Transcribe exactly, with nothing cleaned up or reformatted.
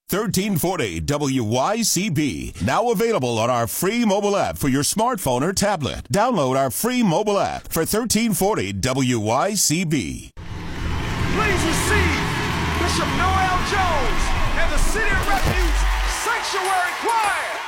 thirteen forty W Y C B. Now available on our free mobile app for your smartphone or tablet. Download our free mobile app for thirteen forty W Y C B. Please receive Bishop Noel Jones and the City of Refuge Sanctuary Choir.